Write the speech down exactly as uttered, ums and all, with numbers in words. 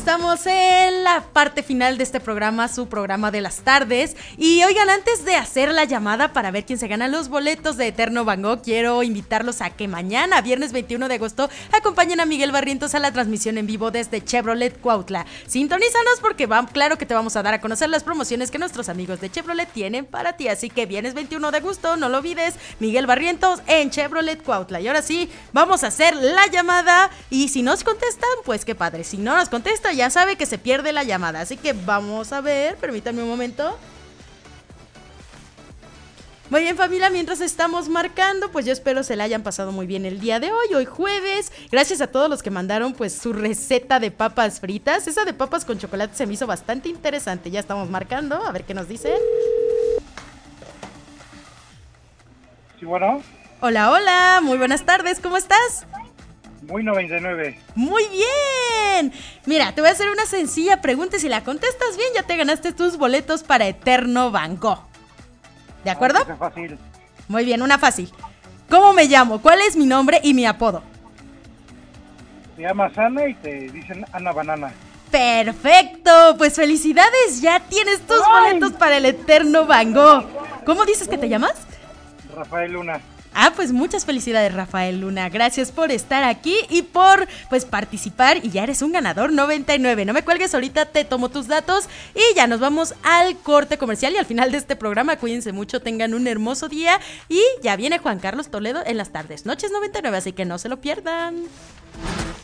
estamos en la parte final de este programa, su programa de las tardes. Y oigan, antes de hacer la llamada para ver quién se gana los boletos de Eterno Van Gogh, quiero invitarlos a que mañana, viernes veintiuno de agosto, acompañen a Miguel Barrientos a la transmisión en vivo desde Chevrolet Cuautla. Sintonízanos porque va, claro que te vamos a dar a conocer las promociones que nuestros amigos de Chevrolet tienen para ti. Así que viernes veintiuno de agosto, no lo olvides, Miguel Barrientos en Chevrolet Cuautla. Y ahora sí, vamos a hacer la llamada. Y si nos contestan, pues qué padre. Si no nos contesta, ya sabe que se pierde la llamada. Así que vamos a ver, permítanme un momento. Muy bien, familia, mientras estamos marcando, pues yo espero se la hayan pasado muy bien el día de hoy, hoy jueves. Gracias a todos los que mandaron pues su receta de papas fritas. Esa de papas con chocolate se me hizo bastante interesante. Ya estamos marcando, a ver qué nos dicen. Sí, bueno. Hola, hola, muy buenas tardes, ¿cómo estás? Muy noventa y nueve. Muy bien. Mira, te voy a hacer una sencilla pregunta y si la contestas bien ya te ganaste tus boletos para Eterno Van Gogh. ¿De acuerdo? Ah, fácil. Muy bien, una fácil. ¿Cómo me llamo? ¿Cuál es mi nombre y mi apodo? Te llamas Ana y te dicen Ana Banana. Perfecto, pues felicidades, ya tienes tus ¡Ay! boletos para el Eterno Van Gogh. ¿Cómo dices que te llamas? Rafael Luna. Ah, pues muchas felicidades, Rafael Luna. Gracias por estar aquí y por pues participar y ya eres un ganador noventa y nueve. No me cuelgues, ahorita te tomo tus datos y ya nos vamos al corte comercial y al final de este programa cuídense mucho, tengan un hermoso día y ya viene Juan Carlos Toledo en las tardes, noches noventa y nueve, así que no se lo pierdan.